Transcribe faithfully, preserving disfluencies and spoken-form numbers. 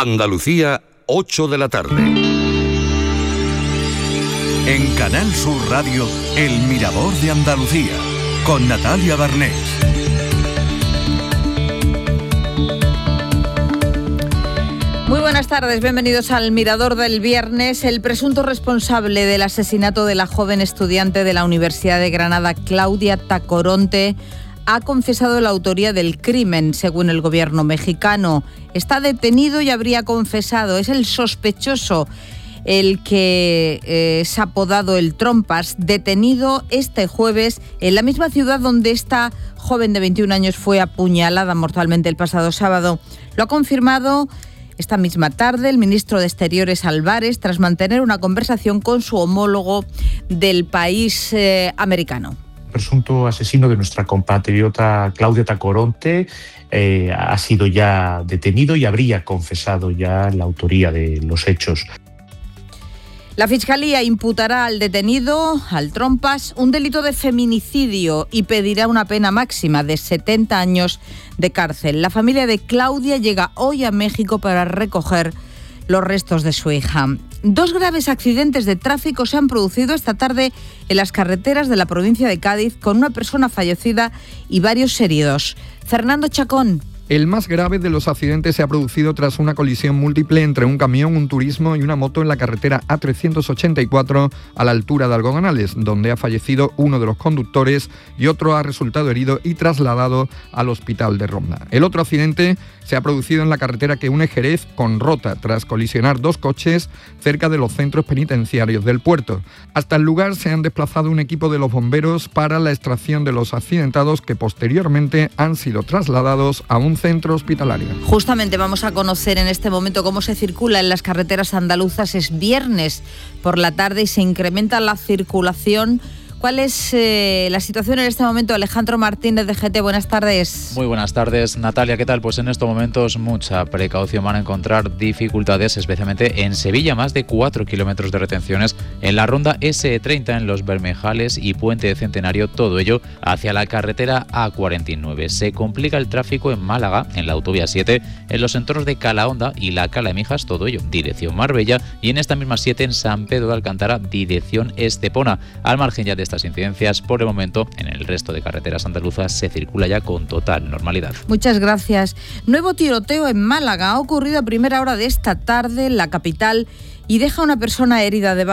Andalucía, ocho de la tarde. En Canal Sur Radio, El Mirador de Andalucía, con Natalia Barnés. Muy buenas tardes, bienvenidos al Mirador del Viernes. El presunto responsable del asesinato de la joven estudiante de la Universidad de Granada, Claudia Tacoronte, ha confesado la autoría del crimen, según el gobierno mexicano. Está detenido y habría confesado. Es el sospechoso, el que eh, es apodado el Trompas, detenido este jueves en la misma ciudad donde esta joven de veintiún años fue apuñalada mortalmente el pasado sábado. Lo ha confirmado esta misma tarde el ministro de Exteriores Álvarez, tras mantener una conversación con su homólogo del país eh, americano. El presunto asesino de nuestra compatriota Claudia Tacoronte eh, ha sido ya detenido y habría confesado ya la autoría de los hechos. La Fiscalía imputará al detenido, al Trompas, un delito de feminicidio y pedirá una pena máxima de setenta años de cárcel. La familia de Claudia llega hoy a México para recoger los restos de su hija. Dos graves accidentes de tráfico se han producido esta tarde en las carreteras de la provincia de Cádiz, con una persona fallecida y varios heridos. Fernando Chacón. El más grave de los accidentes se ha producido tras una colisión múltiple entre un camión, un turismo y una moto en la carretera A trescientos ochenta y cuatro a la altura de Algodonales, donde ha fallecido uno de los conductores y otro ha resultado herido y trasladado al hospital de Ronda. El otro accidente se ha producido en la carretera que une Jerez con Rota, tras colisionar dos coches cerca de los centros penitenciarios del puerto. Hasta el lugar se han desplazado un equipo de los bomberos para la extracción de los accidentados, que posteriormente han sido trasladados a un centro hospitalario. Justamente vamos a conocer en este momento cómo se circula en las carreteras andaluzas. Es viernes por la tarde y se incrementa la circulación. ¿Cuál es eh, la situación en este momento? Alejandro Martínez de G T, buenas tardes. Muy buenas tardes, Natalia, ¿qué tal? Pues en estos momentos mucha precaución, van a encontrar dificultades, especialmente en Sevilla, más de cuatro kilómetros de retenciones en la ronda ese treinta en Los Bermejales y Puente de Centenario, todo ello hacia la carretera A cuarenta y nueve. Se complica el tráfico en Málaga, en la autovía siete, en los entornos de Calahonda y la Cala de Mijas, todo ello dirección Marbella, y en esta misma siete en San Pedro de Alcántara, dirección Estepona. Al margen ya de estas incidencias, por el momento en el resto de carreteras andaluzas se circula ya con total normalidad. Muchas gracias. Nuevo tiroteo en Málaga ha ocurrido a primera hora de esta tarde en la capital y deja a una persona herida de